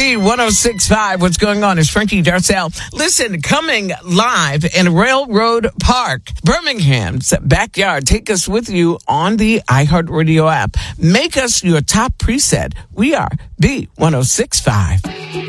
B1065, what's going on? It's Frankie Darcell. Listen, coming live in Railroad Park, Birmingham's backyard. Take us with you on the iHeartRadio app. Make us your top preset. We are B1065.